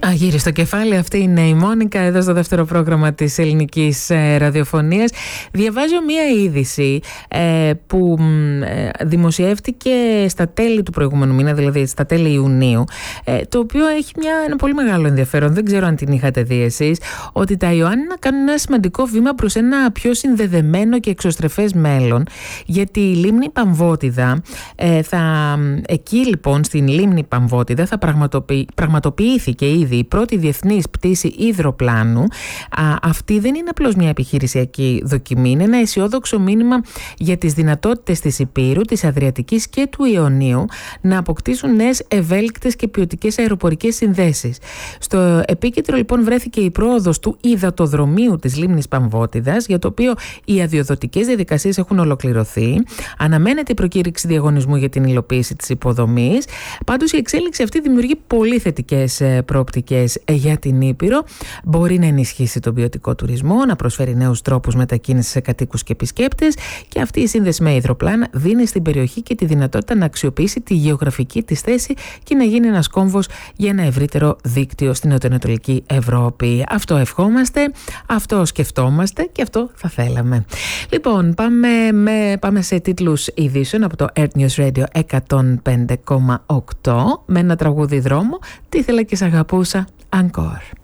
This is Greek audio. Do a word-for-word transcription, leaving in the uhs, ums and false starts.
Αγύρι στο κεφάλι, αυτή είναι η Μόνικα εδώ στο δεύτερο πρόγραμμα της ελληνικής ε, ραδιοφωνίας. Διαβάζω μία είδηση ε, που ε, δημοσιεύτηκε στα τέλη του προηγούμενου μήνα, δηλαδή στα τέλη Ιουνίου, ε, το οποίο έχει μια, ένα πολύ μεγάλο ενδιαφέρον. Δεν ξέρω αν την είχατε δει εσείς, ότι τα Ιωάννινα κάνουν ένα σημαντικό βήμα προς ένα πιο συνδεδεμένο και εξωστρεφές μέλλον, γιατί η λίμνη Παμβότιδα ε, θα, εκεί λοιπόν στην λίμνη Παμβότιδα θα πραγματοποιη, πραγματοποιήθηκε ήδη η πρώτη διεθνής πτήση υδροπλάνου. Α, αυτή δεν είναι απλώς μια επιχειρησιακή δοκιμή, είναι ένα αισιόδοξο μήνυμα για τις δυνατότητες της Ηπείρου, της Αδριατικής και του Ιωνίου να αποκτήσουν νέες ευέλικτες και ποιοτικές αεροπορικές συνδέσεις. Στο επίκεντρο λοιπόν βρέθηκε η πρόοδος του υδατοδρομίου της λίμνης Παμβότιδας, για το οποίο οι αδειοδοτικές διαδικασίες έχουν ολοκληρωθεί. Αναμένεται η προκήρυξη διαγωνισμού για την υλοποίηση της υποδομής. Πάντως η εξέλιξη αυτή δημιουργεί πολύ θετικές προοπτικές για την Ήπειρο. Μπορεί να ενισχύσει τον ποιοτικό τουρισμό, να προσφέρει νέους τρόπους μετακίνησης σε κατοίκους και επισκέπτες, και αυτή η σύνδεση με υδροπλάνα δίνει στην περιοχή και τη δυνατότητα να αξιοποιήσει τη γεωγραφική της θέση και να γίνει ένας κόμβος για ένα ευρύτερο δίκτυο στην νοτιοανατολική Ευρώπη. Αυτό ευχόμαστε, αυτό σκεφτόμαστε και αυτό θα θέλαμε. Λοιπόν, πάμε, με, πάμε σε τίτλους ειδήσεων από το Earth News Radio εκατόν πέντε κόμμα οκτώ με ένα τραγούδι δρόμο. Τι ήθελα και σ' αγαπούσα, Encore.